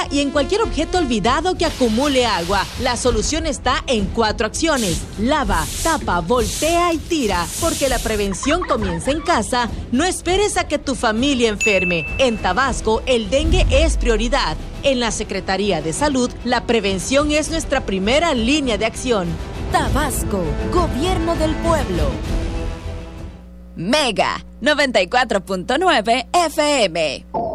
y en cualquier objeto olvidado que acumule agua. La solución está en 4 acciones. Lava, tapa, voltea y tira. Porque la prevención comienza en casa. No esperes a que tu familia enferme. En Tabasco, el dengue es prioridad. En la Secretaría de Salud, la prevención es nuestra primera línea de acción. Tabasco, Gobierno del Pueblo. Mega 94.9 FM.